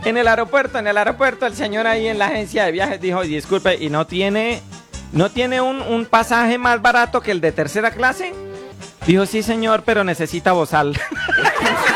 En el aeropuerto, el señor ahí en la agencia de viajes dijo, disculpe, ¿y no tiene un pasaje más barato que el de tercera clase? Dijo, sí señor, pero necesita bozal.